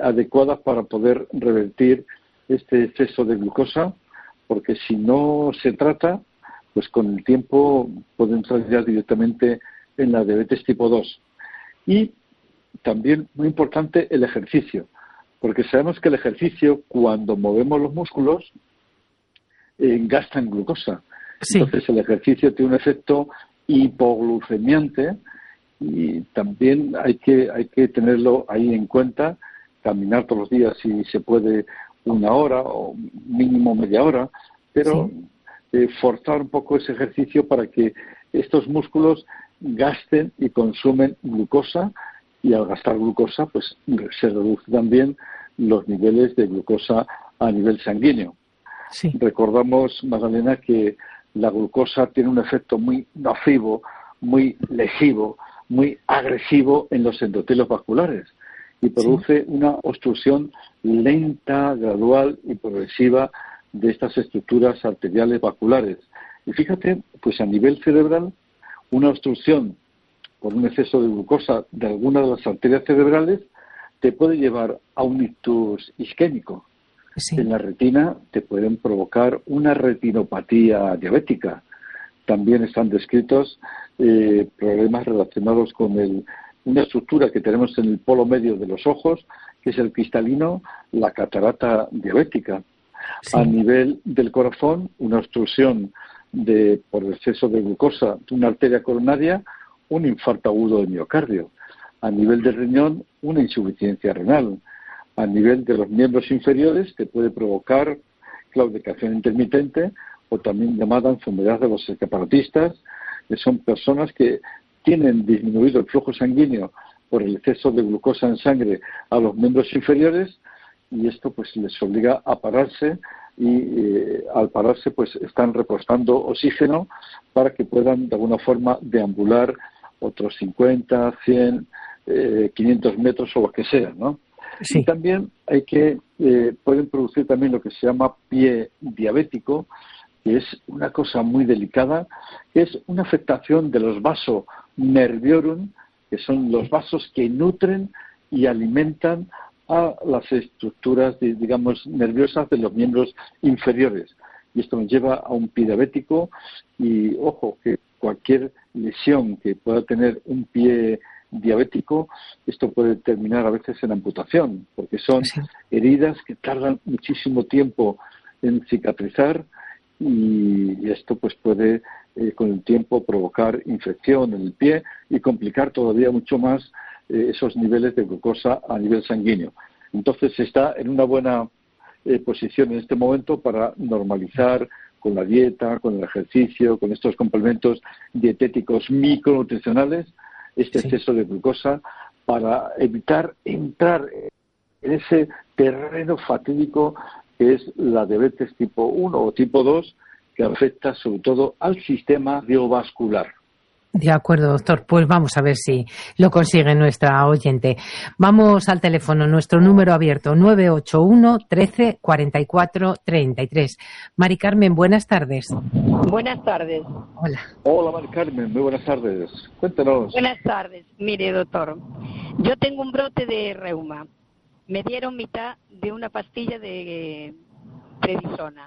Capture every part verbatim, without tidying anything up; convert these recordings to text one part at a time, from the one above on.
adecuadas para poder revertir este exceso de glucosa, porque si no se trata, pues con el tiempo puede entrar ya directamente en la diabetes tipo dos. Y también, muy importante, el ejercicio, porque sabemos que el ejercicio, cuando movemos los músculos, eh, gastan glucosa. Sí. Entonces el ejercicio tiene un efecto hipoglucemiante y también hay que hay que tenerlo ahí en cuenta, caminar todos los días si se puede una hora o mínimo media hora, pero sí. eh, forzar un poco ese ejercicio para que estos músculos gasten y consumen glucosa, y al gastar glucosa pues se reducen también los niveles de glucosa a nivel sanguíneo. Sí. Recordamos, Magdalena, que la glucosa tiene un efecto muy nocivo, muy lesivo, muy agresivo en los endotelios vasculares y produce sí. una obstrucción lenta, gradual y progresiva de estas estructuras arteriales vasculares. Y fíjate, pues a nivel cerebral, una obstrucción por un exceso de glucosa de alguna de las arterias cerebrales te puede llevar a un ictus isquémico. Sí. En la retina te pueden provocar una retinopatía diabética. También están descritos eh, problemas relacionados con el, una estructura que tenemos en el polo medio de los ojos, que es el cristalino, la catarata diabética. Sí. A nivel del corazón, una obstrucción de, por exceso de glucosa de una arteria coronaria, un infarto agudo de miocardio. A nivel del riñón, una insuficiencia renal. A nivel de los miembros inferiores te puede provocar claudicación intermitente o también llamada enfermedad de los escaparatistas, que son personas que tienen disminuido el flujo sanguíneo por el exceso de glucosa en sangre a los miembros inferiores y esto pues les obliga a pararse y eh, al pararse pues están repostando oxígeno para que puedan de alguna forma deambular otros cincuenta, cien, eh, quinientos metros o lo que sea, ¿no? Sí. Y también hay que, eh, pueden producir también lo que se llama pie diabético, que es una cosa muy delicada, que es una afectación de los vasos nerviorum, que son los vasos que nutren y alimentan a las estructuras, de, digamos, nerviosas de los miembros inferiores. Y esto nos lleva a un pie diabético y, ojo, que cualquier lesión que pueda tener un pie diabético, esto puede terminar a veces en amputación, porque son sí. heridas que tardan muchísimo tiempo en cicatrizar y esto pues puede eh, con el tiempo provocar infección en el pie y complicar todavía mucho más eh, esos niveles de glucosa a nivel sanguíneo. Entonces se está en una buena eh, posición en este momento para normalizar con la dieta, con el ejercicio, con estos complementos dietéticos micronutricionales, este sí. exceso de glucosa, para evitar entrar en ese terreno fatídico que es la diabetes tipo uno o tipo dos, que afecta sobre todo al sistema cardiovascular. De acuerdo, doctor. Pues vamos a ver si lo consigue nuestra oyente. Vamos al teléfono, nuestro número abierto, nueve ocho uno, trece, cuarenta y cuatro, treinta y tres. Mari Carmen, buenas tardes. Buenas tardes. Hola. Hola, Mari Carmen, muy buenas tardes. Cuéntanos. Buenas tardes. Mire, doctor, yo tengo un brote de reuma. Me dieron mitad de una pastilla de prednisona.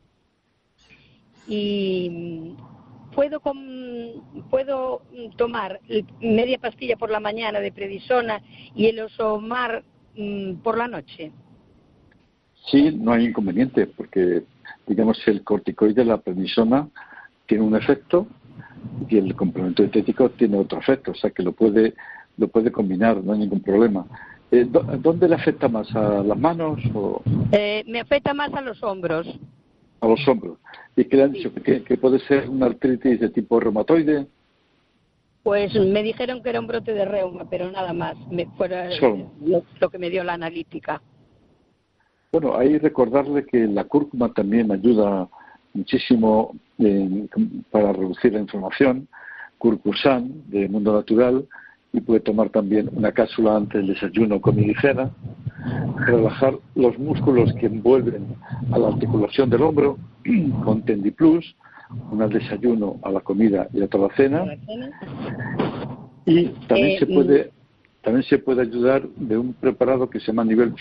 Y puedo com, puedo tomar media pastilla por la mañana de prednisona y el Osomar mmm, por la noche. Sí, no hay inconveniente, porque digamos el corticoide, la prednisona, tiene un efecto y el complemento dietético tiene otro efecto, o sea que lo puede lo puede combinar, no hay ningún problema. Eh, ¿Dónde le afecta más? ¿A las manos? O... Eh, me afecta más a los hombros. A los hombros. ¿Y qué le han dicho? ¿Que, que puede ser una artritis de tipo reumatoide? Pues me dijeron que era un brote de reuma, pero nada más. Me, fuera lo, lo que me dio la analítica. Bueno, ahí recordarle que la cúrcuma también ayuda muchísimo en, para reducir la inflamación. Curcusan, de Mundo Natural, y puede tomar también una cápsula antes del desayuno con ligera. Relajar los músculos que envuelven a la articulación del hombro con Tendiplus, una al desayuno, a la comida y otra a la cena. Y también eh, se puede también se puede ayudar de un preparado que se llama a nivel